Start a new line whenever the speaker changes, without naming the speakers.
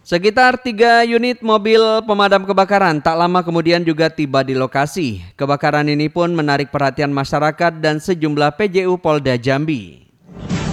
Sekitar 3 unit mobil pemadam kebakaran tak lama kemudian juga tiba di lokasi. Kebakaran ini pun menarik perhatian masyarakat dan sejumlah PJU Polda Jambi.